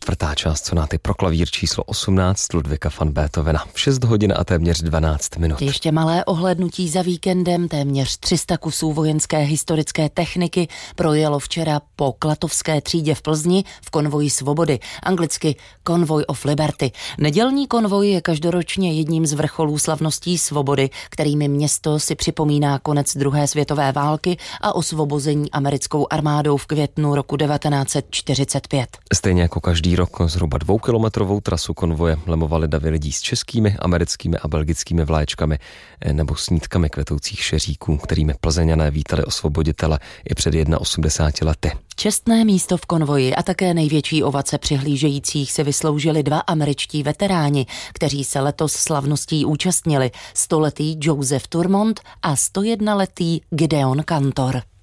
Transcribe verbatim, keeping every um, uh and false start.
čtvrtá část sonáty pro klavír číslo osmnáct Ludvíka van Beethovena. V šest hodin a téměř dvanáct minut. Ještě malé ohlédnutí za víkendem. Téměř tři sta kusů vojenské historické techniky projelo včera po Klatovské třídě v Plzni v konvoji svobody, anglicky Convoy of Liberty. Nedělní konvoj je každoročně jedním z vrcholů slavností svobody, kterými město si připomíná konec druhé světové války a osvobození americkou armádou v květnu roku devatenáct set čtyřicet pět. Stejně jako každý rok zhruba dvoukilometrovou trasu konvoje lemovali davy lidí s českými, americkými a belgickými vlaječkami nebo snídkami kvetoucích šeříků, kterými Plzeňané vítali osvoboditele i před osmdesáti jedna lety. Čestné místo v konvoji a také největší ovace přihlížejících si vysloužili dva američtí veteráni, kteří se letos slavností účastnili, stoletý Joseph Turmont a sto jednoletý Gideon Kantor.